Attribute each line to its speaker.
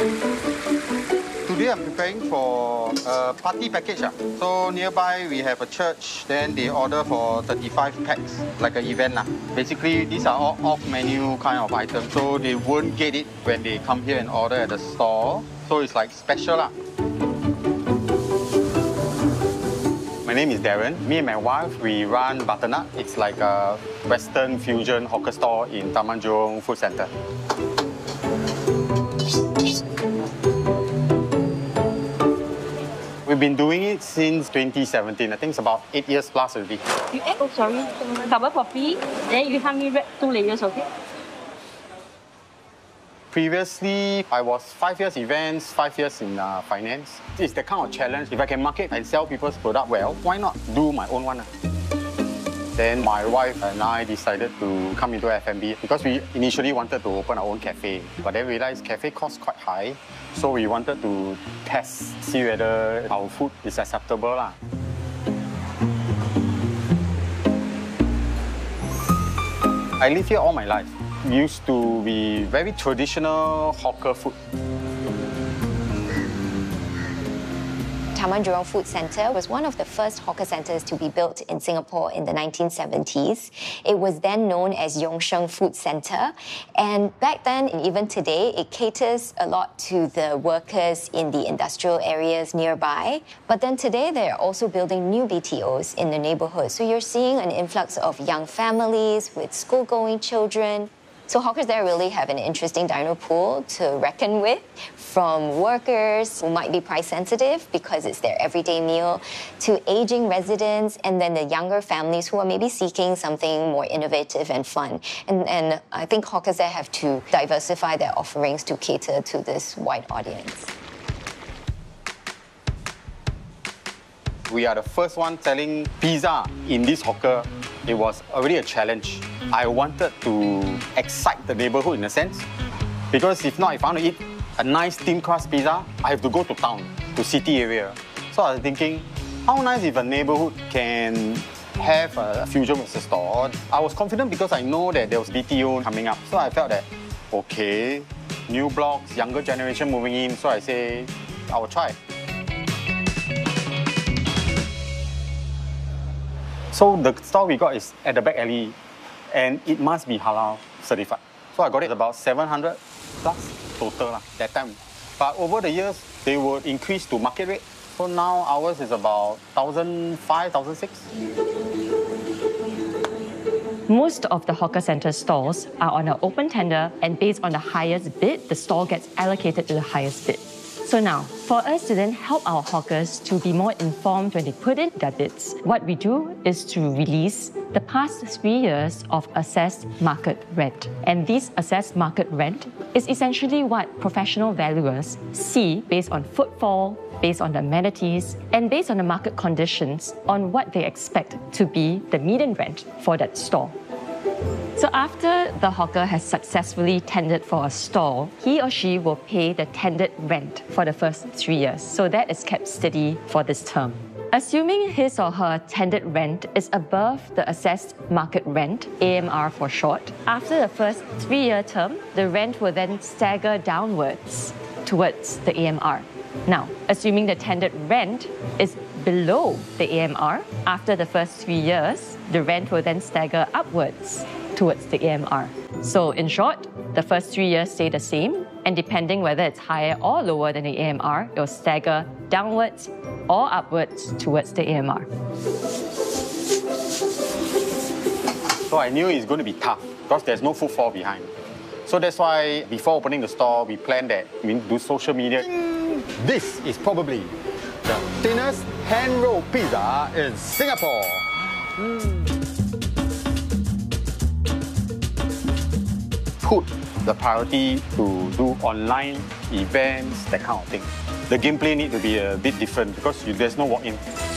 Speaker 1: Today I'm preparing for a party package. So nearby we have a church, then they order for 35 packs, like an event. Basically, these are all off-menu kind of items, so they won't get it when they come here and order at the store. So it's like special. My name is Darren. Me and my wife, we run Butternut. It's like a Western fusion hawker store in Taman Jurong Food Centre. We've been doing it since 2017. I think it's about 8 years plus already.
Speaker 2: You add, double coffee, then you help me wrap 2 layers, okay?
Speaker 1: Previously, I was 5 years events, 5 years in finance. It's the kind of challenge. If I can market and sell people's product well, why not do my own one? Then my wife and I decided to come into F&B because we initially wanted to open our own cafe. But then we realized cafe costs quite high. So we wanted to test, see whether our food is acceptable. I live here all my life. Used to be very traditional hawker food.
Speaker 3: Taman Jurong Food Centre was one of the first hawker centres to be built in Singapore in the 1970s. It was then known as Yong Sheng Food Centre. And back then, and even today, it caters a lot to the workers in the industrial areas nearby. But then today, they're also building new BTOs in the neighbourhood. So you're seeing an influx of young families with school-going children. So hawkers there really have an interesting diner pool to reckon with, from workers who might be price sensitive because it's their everyday meal, to aging residents, and then the younger families who are maybe seeking something more innovative and fun. And I think hawkers there have to diversify their offerings to cater to this wide audience.
Speaker 1: We are the first one selling pizza in this hawker. It was already a challenge. I wanted to excite the neighborhood in a sense, because if not, if I want to eat a nice thin crust pizza, I have to go to town, to city area. So I was thinking, how nice if a neighborhood can have a fusion with the store. I was confident because I know that there was BTO coming up. So I felt that, okay, new blocks, younger generation moving in. So I say, I will try. So the store we got is at the back alley, and it must be halal certified. So I got it about 700 plus total that time. But over the years, they would increase to market rate. So now ours is about 1,500, 1,600.
Speaker 2: Most of the hawker centre stalls are on an open tender, and based on the highest bid, the stall gets allocated to the highest bid. So now, for us to then help our hawkers to be more informed when they put in their bids, what we do is to release the past 3 years of assessed market rent. And this assessed market rent is essentially what professional valuers see based on footfall, based on the amenities, and based on the market conditions on what they expect to be the median rent for that stall. So after the hawker has successfully tendered for a stall, he or she will pay the tendered rent for the first 3 years. So that is kept steady for this term. Assuming his or her tendered rent is above the assessed market rent, AMR for short, after the first 3-year term, the rent will then stagger downwards towards the AMR. Now, assuming the tendered rent is below the AMR, after the first 3 years, the rent will then stagger upwards towards the AMR. So in short, the first 3 years stay the same, and depending whether it's higher or lower than the AMR, it will stagger downwards or upwards towards the AMR.
Speaker 1: So I knew it's going to be tough because there's no footfall behind. So that's why before opening the store, we planned that we do social media.
Speaker 4: This is probably the thinnest hand-rolled pizza in Singapore.
Speaker 1: Put the priority to do online events, that kind of thing. The gameplay need to be a bit different because there's no walk-in.